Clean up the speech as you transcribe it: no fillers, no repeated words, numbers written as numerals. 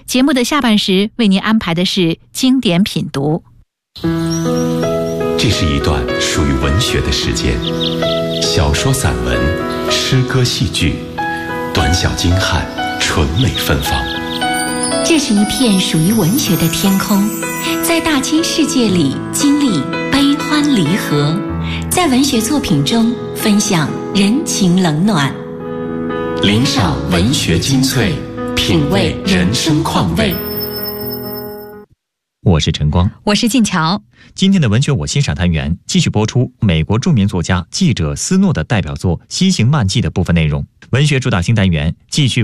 节目的下半时为您安排的是经典品读。 这是一段属于文学的时间，小说、散文、诗歌、戏剧，短小精悍，纯美芬芳。 这是一片属于文学的天空，在大千世界里经历悲欢离合，在文学作品中分享人情冷暖， 领赏文学精粹，品味人生况味。 我是晨光， 我是静乔。 今天的文学我欣赏单元继续播出美国著名作家记者斯诺的代表作《西行漫记》的部分内容。文学主打新单元继续